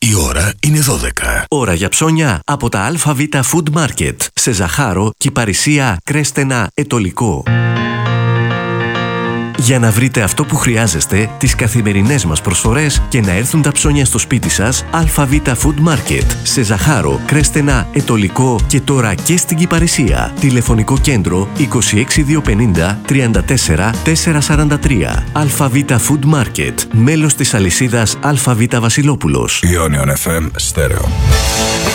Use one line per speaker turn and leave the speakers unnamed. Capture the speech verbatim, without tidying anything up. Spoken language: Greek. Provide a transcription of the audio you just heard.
Η ώρα είναι δώδεκα.
Ώρα για ψώνια από τα ΑΒ Food Market. Σε Ζαχάρο, Κυπαρισία, Κρέστενα, Ετωλικό. Για να βρείτε αυτό που χρειάζεστε, τις καθημερινές μας προσφορές και να έρθουν τα ψώνια στο σπίτι σας, ΑΒ Food Market. Σε Ζαχάρο, Κρέστενα, Ετωλικό και τώρα και στην Κυπαρισία. Τηλεφωνικό κέντρο είκοσι έξι διακόσια πενήντα τριάντα τέσσερα τετρακόσια σαράντα τρία. ΑΒ Food Market. Μέλος της αλυσίδας ΑΒ Βασιλόπουλος.
Ionion εφ εμ Stereo.